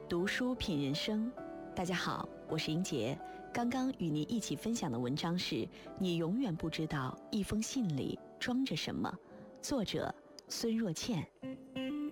读书品人生，大家好，我是英杰。刚刚与您一起分享的文章是你永远不知道一封信里装着什么，作者孙若倩。